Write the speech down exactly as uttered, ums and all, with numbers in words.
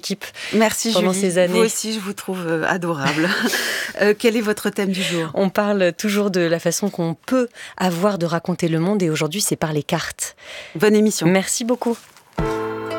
équipe. Merci pendant Julie. ces années. Vous aussi, je vous trouve euh, adorable. euh, quel est votre thème du jour ? On parle toujours de la façon qu'on peut avoir de raconter le monde et aujourd'hui, c'est par les cartes. Bonne émission. Merci beaucoup.